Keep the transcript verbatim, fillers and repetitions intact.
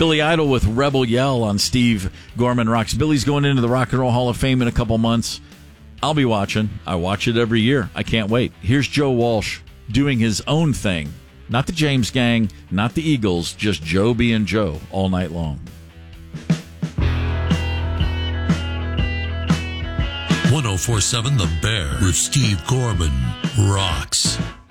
Billy Idol with Rebel Yell on Steve Gorman Rocks. Billy's going into the Rock and Roll Hall of Fame in a couple months. I'll be watching. I watch it every year. I can't wait. Here's Joe Walsh doing his own thing. Not the James Gang, not the Eagles, just Joe being Joe all night long. one oh four point seven The Bear with Steve Gorman rocks.